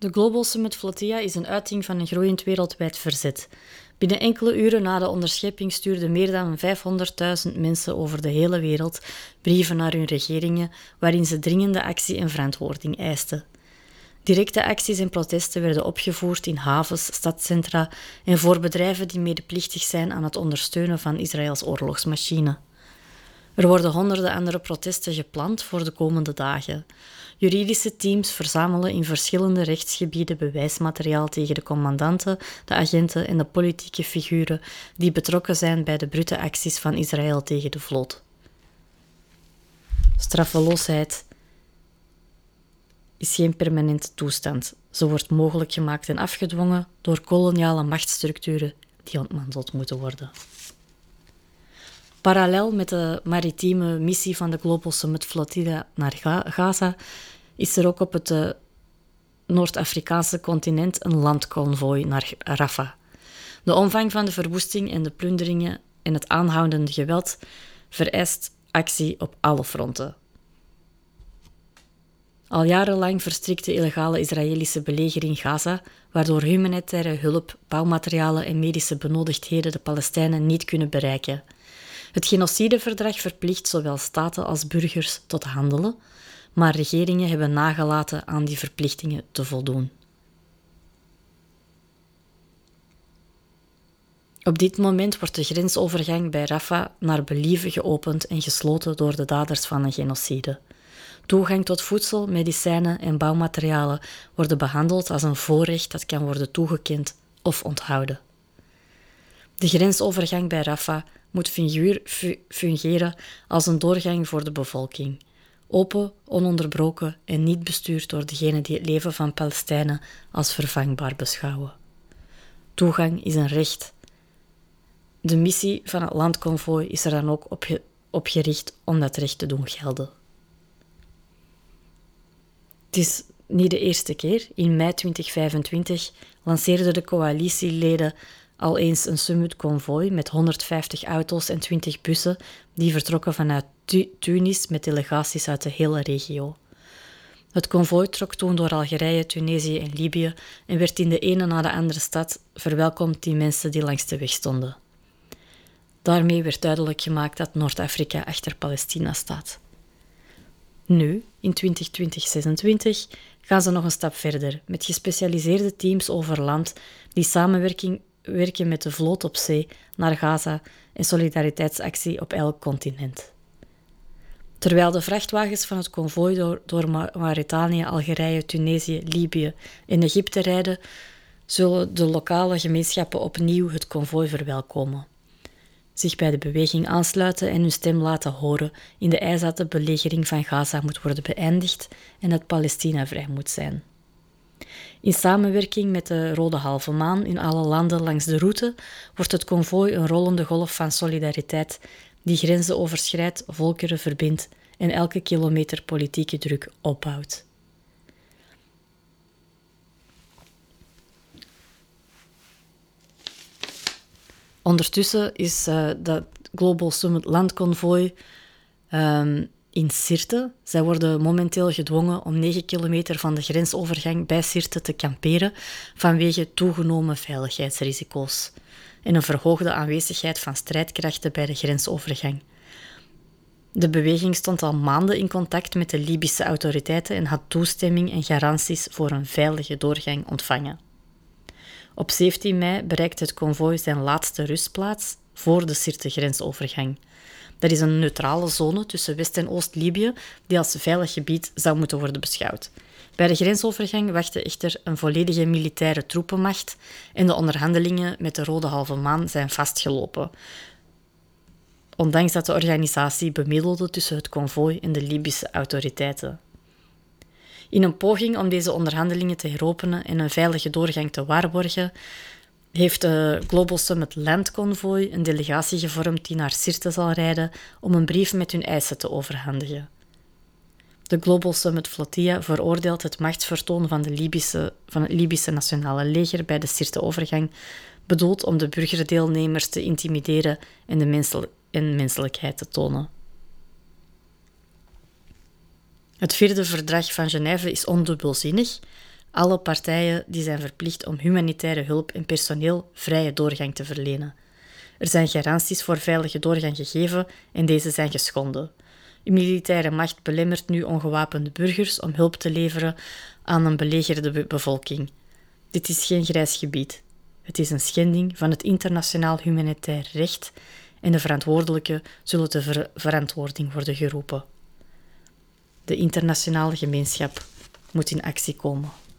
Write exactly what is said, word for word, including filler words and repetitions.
De Global Summit Flotilla is een uiting van een groeiend wereldwijd verzet. Binnen enkele uren na de onderscheping stuurden meer dan vijfhonderdduizend mensen over de hele wereld brieven naar hun regeringen waarin ze dringende actie en verantwoording eisten. Directe acties en protesten werden opgevoerd in havens, stadscentra en voor bedrijven die medeplichtig zijn aan het ondersteunen van Israëls oorlogsmachine. Er worden honderden andere protesten gepland voor de komende dagen. Juridische teams verzamelen in verschillende rechtsgebieden bewijsmateriaal tegen de commandanten, de agenten en de politieke figuren die betrokken zijn bij de brute acties van Israël tegen de vloot. Straffeloosheid is geen permanente toestand. Ze wordt mogelijk gemaakt en afgedwongen door koloniale machtsstructuren die ontmanteld moeten worden. Parallel met de maritieme missie van de Global Summit Flotilla naar Gaza is er ook op het uh, Noord-Afrikaanse continent een landconvooi naar Rafah. De omvang van de verwoesting en de plunderingen en het aanhoudende geweld vereist actie op alle fronten. Al jarenlang verstrikt de illegale Israëlische belegering Gaza, waardoor humanitaire hulp, bouwmaterialen en medische benodigdheden de Palestijnen niet kunnen bereiken. Het genocideverdrag verplicht zowel staten als burgers tot handelen, maar regeringen hebben nagelaten aan die verplichtingen te voldoen. Op dit moment wordt de grensovergang bij Rafah naar believen geopend en gesloten door de daders van een genocide. Toegang tot voedsel, medicijnen en bouwmaterialen worden behandeld als een voorrecht dat kan worden toegekend of onthouden. De grensovergang bij Rafah moet fungeren als een doorgang voor de bevolking. Open, ononderbroken en niet bestuurd door degenen die het leven van Palestijnen als vervangbaar beschouwen. Toegang is een recht. De missie van het landconvooi is er dan ook op, ge- op gericht om dat recht te doen gelden. Het is niet de eerste keer. In mei twintig vijfentwintig lanceerden de coalitieleden al eens een summitconvooi met honderdvijftig auto's en twintig bussen die vertrokken vanuit tu- Tunis met delegaties uit de hele regio. Het konvooi trok toen door Algerije, Tunesië en Libië en werd in de ene na de andere stad verwelkomd die mensen die langs de weg stonden. Daarmee werd duidelijk gemaakt dat Noord-Afrika achter Palestina staat. Nu, in twintig twintig zesentwintig, gaan ze nog een stap verder met gespecialiseerde teams over land die samenwerking werken met de vloot op zee naar Gaza en solidariteitsactie op elk continent. Terwijl de vrachtwagens van het konvooi door, door Mauritanië, Algerije, Tunesië, Libië en Egypte rijden, zullen de lokale gemeenschappen opnieuw het konvooi verwelkomen, zich bij de beweging aansluiten en hun stem laten horen in de eis dat de belegering van Gaza moet worden beëindigd en dat Palestina vrij moet zijn. In samenwerking met de Rode Halve Maan in alle landen langs de route wordt het konvooi een rollende golf van solidariteit die grenzen overschrijdt, volkeren verbindt en elke kilometer politieke druk opbouwt. Ondertussen is uh, dat Global Summit landconvooi um, in Sirte. Zij worden momenteel gedwongen om negen kilometer van de grensovergang bij Sirte te kamperen vanwege toegenomen veiligheidsrisico's en een verhoogde aanwezigheid van strijdkrachten bij de grensovergang. De beweging stond al maanden in contact met de Libische autoriteiten en had toestemming en garanties voor een veilige doorgang ontvangen. Op zeventien mei bereikt het konvooi zijn laatste rustplaats voor de Sirte-grensovergang. Dat is een neutrale zone tussen West- en Oost-Libië die als veilig gebied zou moeten worden beschouwd. Bij de grensovergang wachtte echter een volledige militaire troepenmacht en de onderhandelingen met de Rode Halve Maan zijn vastgelopen. Ondanks dat de organisatie bemiddelde tussen het konvooi en de Libische autoriteiten. In een poging om deze onderhandelingen te heropenen en een veilige doorgang te waarborgen, heeft de Global Summit Land Convoy een delegatie gevormd die naar Sirte zal rijden om een brief met hun eisen te overhandigen. De Global Summit Flotilla veroordeelt het machtsvertoon van, de Libische, van het Libische Nationale Leger bij de Sirte-overgang, bedoeld om de burgerdeelnemers te intimideren en de mensel- en menselijkheid te tonen. Het vierde verdrag van Genève is ondubbelzinnig. Alle partijen die zijn verplicht om humanitaire hulp en personeel vrije doorgang te verlenen. Er zijn garanties voor veilige doorgang gegeven en deze zijn geschonden. De militaire macht belemmert nu ongewapende burgers om hulp te leveren aan een belegerde bevolking. Dit is geen grijs gebied. Het is een schending van het internationaal humanitair recht en de verantwoordelijken zullen ter ver- verantwoording worden geroepen. De internationale gemeenschap moet in actie komen.